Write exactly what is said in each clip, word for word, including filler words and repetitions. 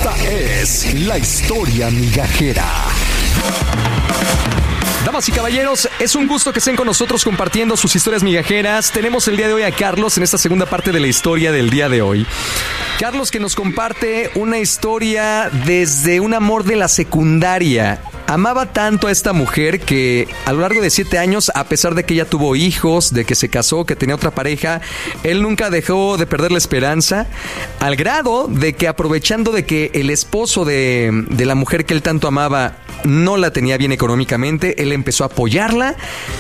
Esta es la historia migajera. Damas y caballeros, es un gusto que estén con nosotros compartiendo sus historias migajeras. Tenemos el día de hoy a Carlos en esta segunda parte de la historia del día de hoy. Carlos, que nos comparte una historia desde un amor de la secundaria. Amaba tanto a esta mujer que a lo largo de siete años, a pesar de que ella tuvo hijos, de que se casó, que tenía otra pareja, él nunca dejó de perder la esperanza, al grado de que, aprovechando de que el esposo de, de la mujer que él tanto amaba no la tenía bien económicamente, él empezó a apoyarla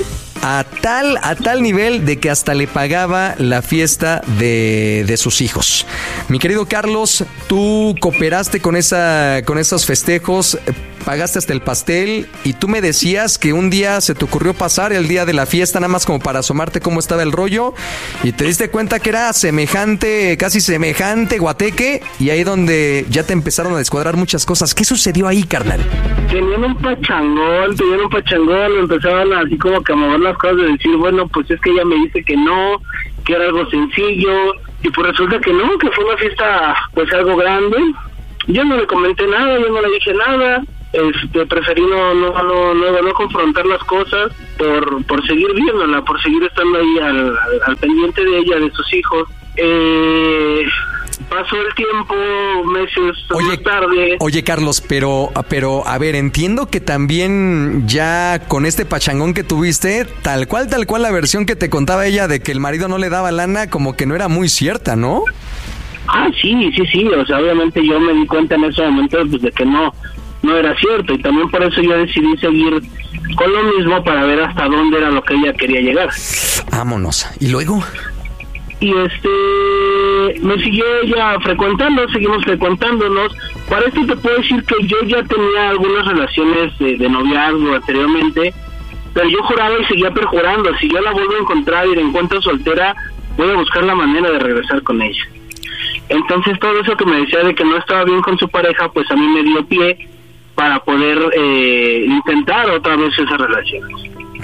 a tal, a tal nivel de que hasta le pagaba la fiesta de, de sus hijos. Mi querido Carlos, tú cooperaste con, esa, con esos festejos, pagaste hasta el pastel, y tú me decías que un día se te ocurrió pasar el día de la fiesta nada más como para asomarte cómo estaba el rollo, y te diste cuenta que era semejante, casi semejante guateque, y ahí donde ya te empezaron a descuadrar muchas cosas. ¿Qué sucedió ahí, carnal? Tenían un pachangón, tenían un pachangón, empezaban así como que a mover las cosas, de decir, bueno, pues es que ella me dice que no, que era algo sencillo, y pues resulta que no, que fue una fiesta pues algo grande. Yo no le comenté nada, yo no le dije nada, este preferí no no no no, no confrontar las cosas por por seguir viéndola, por seguir estando ahí al, al, al pendiente de ella, de sus hijos. Eh... Pasó el tiempo, meses oye, más tarde. Oye, Carlos, pero, pero, a ver, entiendo que también ya con este pachangón que tuviste, tal cual, tal cual la versión que te contaba ella de que el marido no le daba lana, como que no era muy cierta, ¿no? Ah, sí, sí, sí, o sea, obviamente yo me di cuenta en ese momento pues de que no, no era cierto, y también por eso yo decidí seguir con lo mismo para ver hasta dónde era lo que ella quería llegar. Vámonos, ¿y luego? Y este, me siguió ella frecuentando, seguimos frecuentándonos. Para esto te puedo decir que yo ya tenía algunas relaciones de, de noviazgo anteriormente, pero yo juraba y seguía perjurando, si yo la vuelvo a encontrar y la encuentro soltera, voy a buscar la manera de regresar con ella. Entonces todo eso que me decía de que no estaba bien con su pareja, pues a mí me dio pie para poder eh, intentar otra vez esas relaciones.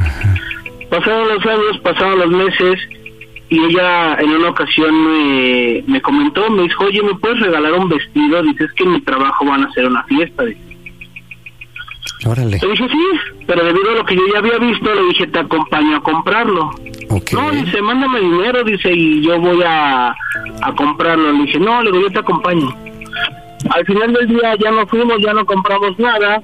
Pasaron los años, pasaron los meses, y ella en una ocasión me, me comentó, me dijo, oye, ¿me puedes regalar un vestido? Dice, es que en mi trabajo van a hacer una fiesta. Dice. Órale. Le dije, sí, pero debido a lo que yo ya había visto, le dije, te acompaño a comprarlo. Okay. No, dice, mándame dinero, dice, y yo voy a, a comprarlo. Le dije, no, le digo, yo te acompaño. Al final del día ya no fuimos, ya no compramos nada.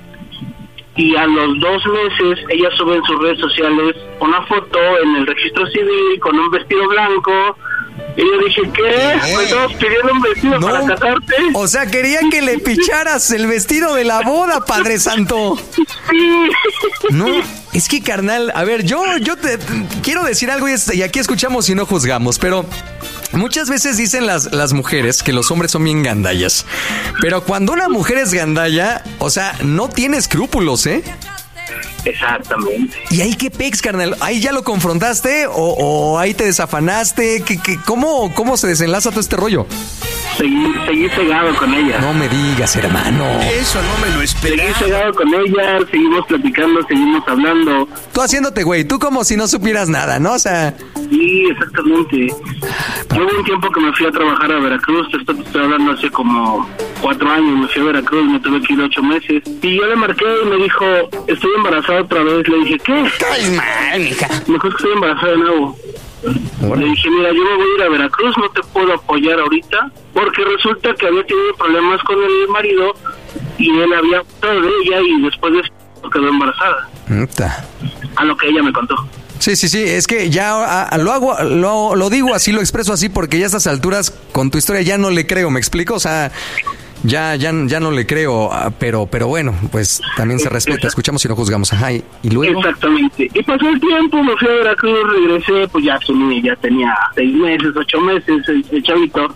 Y a los dos meses ella sube en sus redes sociales una foto en el registro civil con un vestido blanco, y yo dije, ¿qué? ¿Me estabas pidiendo un vestido no, para casarte? O sea, querían que le picharas el vestido de la boda, Padre Santo. Sí. No, es que, carnal, a ver, yo, yo te, te quiero decir algo, y, es, y aquí escuchamos y no juzgamos, pero muchas veces dicen las, las mujeres que los hombres son bien gandallas. Pero cuando una mujer es gandalla, o sea, no tiene escrúpulos, ¿eh? Exactamente. ¿Y ahí qué pex, carnal? ¿Ahí ya lo confrontaste o, o ahí te desafanaste? ¿Qué, qué, cómo, ¿Cómo se desenlaza todo este rollo? Seguí, seguí pegado con ella. No me digas, hermano. Eso no me lo esperaba. Seguí pegado con ella, seguimos platicando, seguimos hablando. Tú haciéndote, güey, tú como si no supieras nada, ¿no? O sea... Sí, exactamente. Yo hubo un tiempo que me fui a trabajar a Veracruz, esto te estoy hablando hace como cuatro años, me fui a Veracruz, me tuve que ir ocho meses. Y yo le marqué y me dijo, estoy embarazada otra vez. Le dije, ¿qué? Calma, mija. Me dijo que estoy embarazada de nuevo. Bueno. Le dije, mira, yo me voy a ir a Veracruz, no te puedo apoyar ahorita, porque resulta que había tenido problemas con el marido y él había hablado de ella y después de eso quedó embarazada. Está. A lo que ella me contó. Sí, sí, sí, es que ya a, a, lo hago, lo, lo digo así, lo expreso así, porque ya a estas alturas con tu historia ya no le creo, ¿me explico? O sea, ya, ya, ya no le creo, pero, pero bueno, pues también se respeta, escuchamos y no juzgamos. Ajá, y, y luego. Exactamente. Y pasó el tiempo, me fui a Veracruz, regresé, pues ya asumí, ya tenía seis meses, ocho meses, el, el chavito.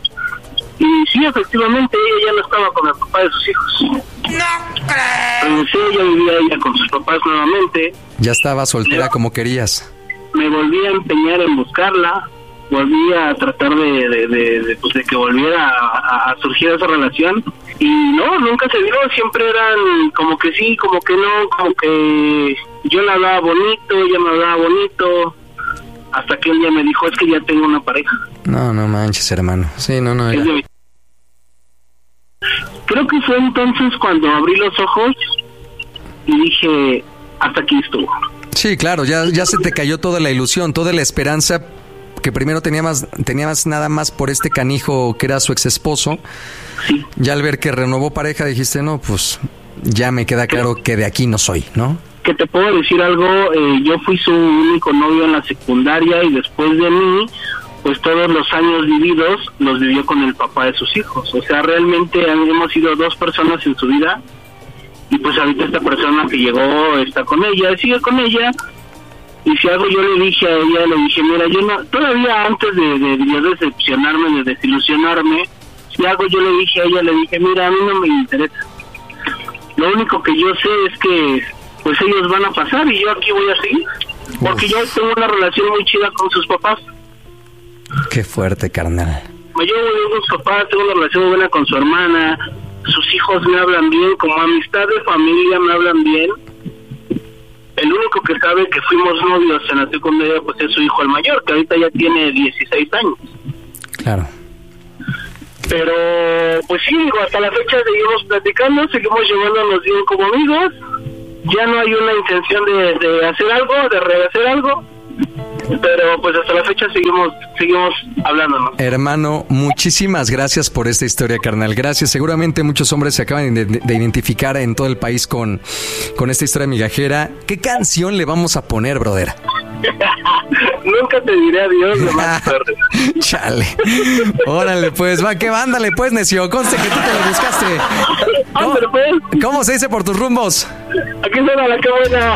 Y sí, efectivamente, ella ya no estaba con el papá de sus hijos. ¡No creo! Regresé, ya vivía ella con sus papás nuevamente. Ya estaba soltera como querías. Me volví a empeñar en buscarla, volví a tratar de, de, de, de, pues de que volviera a, a surgir esa relación, y no, nunca se dio, siempre eran como que sí, como que no, como que yo la hablaba bonito, ella me hablaba bonito, hasta que un día me dijo, es que ya tengo una pareja. No, no manches, hermano, sí, no, no, era... creo que fue entonces cuando abrí los ojos y dije, hasta aquí estuvo. Sí, claro, ya, ya se te cayó toda la ilusión, toda la esperanza que primero tenías, tenías nada más por este canijo que era su ex esposo. Sí. Ya al ver que renovó pareja dijiste, no, pues ya me queda claro que de aquí no soy, ¿no? Que te puedo decir algo, eh, yo fui su único novio en la secundaria y después de mí, pues todos los años vividos los vivió con el papá de sus hijos. O sea, realmente hemos sido dos personas en su vida y pues ahorita esta persona que llegó está con ella, sigue con ella. Y si algo yo le dije a ella, le dije, mira, yo no, todavía antes de, de, de decepcionarme, de desilusionarme, si algo yo le dije a ella, le dije, mira, a mí no me interesa. Lo único que yo sé es que pues ellos van a pasar y yo aquí voy a seguir. Porque yo tengo una relación muy chida con sus papás. Qué fuerte, carnal. Me llevo bien con sus papás, tengo una relación muy buena con su hermana, sus hijos me hablan bien, como amistad de familia me hablan bien. El único que sabe que fuimos novios en la secundaria pues es su hijo el mayor, que ahorita ya tiene dieciséis años. Claro. Pero pues sí, digo, hasta la fecha seguimos platicando, seguimos llevándonos bien como amigos. Ya no hay una intención de, de hacer algo, de rehacer algo, pero pues hasta la fecha seguimos seguimos hablándonos. Hermano, muchísimas gracias por esta historia, carnal. Gracias. Seguramente muchos hombres se acaban de, de identificar en todo el país con, con esta historia migajera. ¿Qué canción le vamos a poner, brother? Nunca te diré adiós, nomás tarde. Chale. Órale, pues, va, que vándale, pues, necio. Conste que tú te lo buscaste. ¿Cómo, Ándale, pues. ¿Cómo se dice por tus rumbos? Aquí suena la cámara.